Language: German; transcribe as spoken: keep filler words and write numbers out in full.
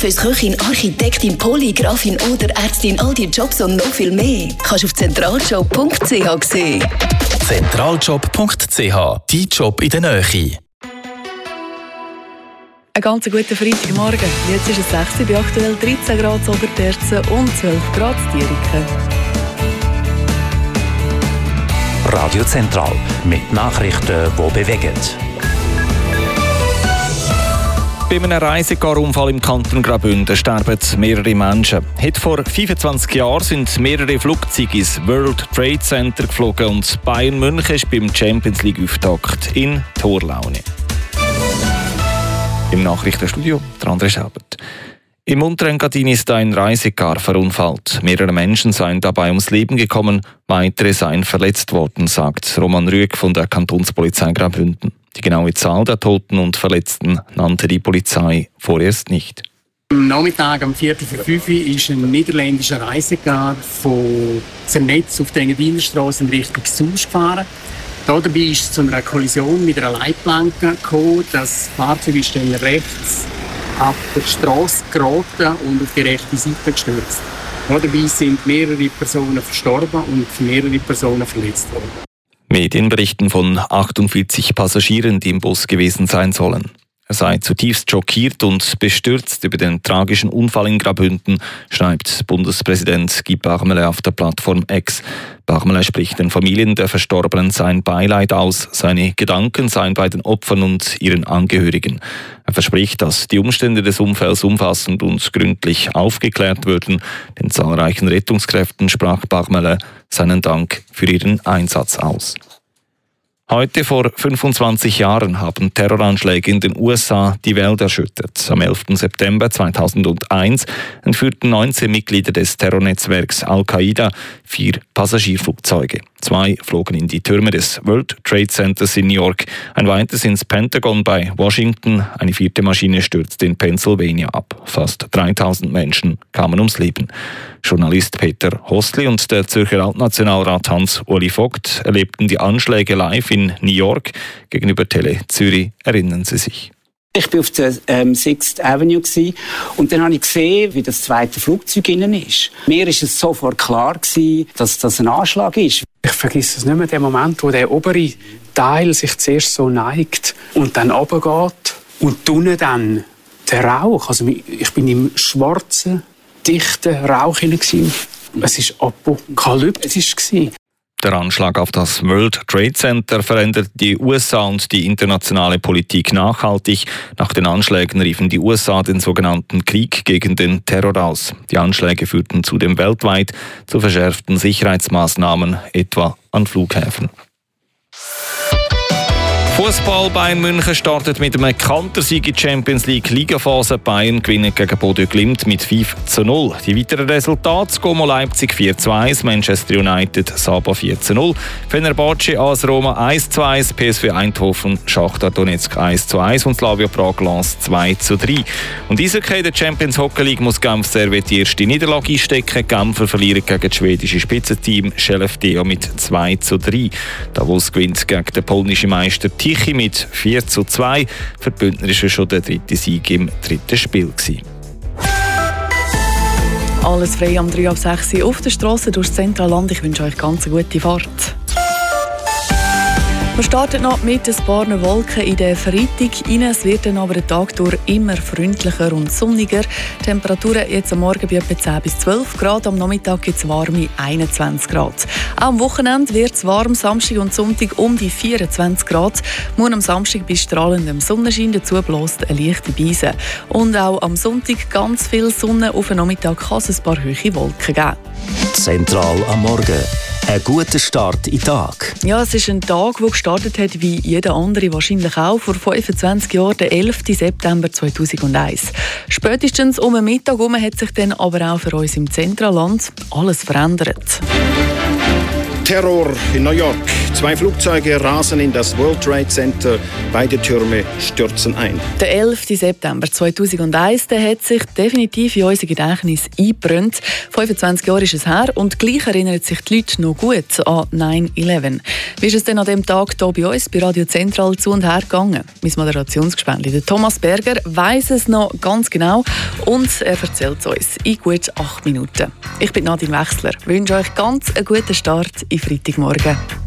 Coiffeuse, Köchin, Architektin, Polygrafin oder Ärztin, all die Jobs und noch viel mehr kannst du auf zentraljob punkt c h sehen. zentraljob punkt c h, dein Job in der Nähe. Ein ganz guter Freitagmorgen. Jetzt ist es sechs Uhr, bei aktuell dreizehn Grad zu Oberterzen und zwölf Grad zu Dieriken. Radio Zentral mit Nachrichten, die bewegen. Bei einem Reisegarunfall im Kanton Graubünden sterben mehrere Menschen. Heute vor fünfundzwanzig Jahren sind mehrere Flugzeuge ins World Trade Center geflogen und Bayern München ist beim Champions League Auftakt in Torlaune. Im Nachrichtenstudio der André Schelbert. Im Unterengadin ist ein Reisegar verunfallt. Mehrere Menschen seien dabei ums Leben gekommen, weitere seien verletzt worden, sagt Roman Rüegg von der Kantonspolizei Graubünden. Die genaue Zahl der Toten und Verletzten nannte die Polizei vorerst nicht. Am Nachmittag um Viertel vor fünf ist ein niederländischer Reisegar von Zernetz auf der Engadiner-Strasse in Richtung Sus gefahren. Dabei ist es zu einer Kollision mit einer Leitplanke gekommen. Das Fahrzeug ist dann rechts auf der Strasse geraten und auf die rechte Seite gestürzt. Dabei sind mehrere Personen verstorben und mehrere Personen verletzt worden. Medien berichten von achtundvierzig Passagieren, die im Bus gewesen sein sollen. Er sei zutiefst schockiert und bestürzt über den tragischen Unfall in Graubünden, schreibt Bundespräsident Guy Parmelin auf der Plattform X. Parmelin spricht den Familien der Verstorbenen sein Beileid aus. Seine Gedanken seien bei den Opfern und ihren Angehörigen. Er verspricht, dass die Umstände des Unfalls umfassend und gründlich aufgeklärt würden. Den zahlreichen Rettungskräften sprach Parmelin seinen Dank für ihren Einsatz aus. Heute vor fünfundzwanzig Jahren haben Terroranschläge in den U S A die Welt erschüttert. Am elften September zweitausendeins entführten neunzehn Mitglieder des Terrornetzwerks Al-Qaida vier Passagierflugzeuge. Zwei flogen in die Türme des World Trade Centers in New York, ein weiteres ins Pentagon bei Washington, eine vierte Maschine stürzte in Pennsylvania ab. Fast dreitausend Menschen kamen ums Leben. Journalist Peter Hostli und der Zürcher Altnationalrat Hans-Uli Vogt erlebten die Anschläge live in New York. Gegenüber Tele Zürich erinnern sie sich. Ich war auf der ähm, Sixth Avenue und dann habe ich gesehen, wie das zweite Flugzeug innen ist. Mir war es sofort klar, dass das ein Anschlag ist. Ich vergesse es nicht mehr, den Moment, wo der obere Teil sich zuerst so neigt und dann runtergeht und unten dann der Rauch. Also ich bin im schwarzen, dichten Rauch hinein. Es war apokalyptisch. Der Anschlag auf das World Trade Center verändert die U S A und die internationale Politik nachhaltig. Nach den Anschlägen riefen die U S A den sogenannten Krieg gegen den Terror aus. Die Anschläge führten zudem weltweit zu verschärften Sicherheitsmaßnahmen, etwa an Flughäfen. Fußball. Bayern München startet mit einem Kantersieg in die Champions League Ligaphase. Bayern gewinnt gegen Bodø Glimt mit fünf zu null. Die weiteren Resultate: Como Leipzig vier zu eins, Manchester United Saba vier zu null, Fenerbahce A S Roma eins zu eins, P S V Eindhoven Schachtar Donetsk eins zu eins und Slavia Prag Lens zwei zu drei. Und Eishockey in der Champions Hockey League muss Genf Servet die erste Niederlage einstecken. Genfer verlieren gegen das schwedische Spitzenteam Skellefteå mit zwei zu drei. Davos gewinnt gegen den polnischen Meister Tichy mit vier zu zwei. Für die Bündner war schon der dritte Sieg im dritten Spiel gewesen. Alles frei am drei ab sechs Uhr auf der Strasse durchs Zentralland. Ich wünsche euch ganz eine gute Fahrt. Wir starten noch mit ein paar Wolken in den Freitag rein. Es wird dann aber den Tag durch immer freundlicher und sonniger. Die Temperaturen jetzt am Morgen bei etwa zehn bis zwölf Grad, am Nachmittag gibt es warme einundzwanzig Grad. Auch am Wochenende wird es warm, Samstag und Sonntag um die vierundzwanzig Grad. Morgen am Samstag bei strahlendem Sonnenschein, dazu bläst eine leichte Brise. Und auch am Sonntag ganz viel Sonne, auf den Nachmittag kann es ein paar hohe Wolken geben. Zentral am Morgen. Ein guter Start in den Tag. Ja, es ist ein Tag, der gestartet hat, wie jeder andere wahrscheinlich auch, vor fünfundzwanzig Jahren, der elften September zweitausendeins. Spätestens um den Mittag herum hat sich dann aber auch für uns im Zentralland alles verändert. Terror in New York. Zwei Flugzeuge rasen in das World Trade Center. Beide Türme stürzen ein. Der elfter September zweitausendeins der hat sich definitiv in unser Gedächtnis eingebrannt. fünfundzwanzig Jahre ist es her und gleich erinnern sich die Leute noch gut an neun elf. Wie ist es denn an diesem Tag hier bei uns bei Radio Zentral zu und her gegangen? Mein Moderationsgespendli, der Thomas Berger, weiss es noch ganz genau und er erzählt es uns in gut acht Minuten. Ich bin Nadine Wechsler, wünsche euch ganz einen guten Start in Freitagmorgen.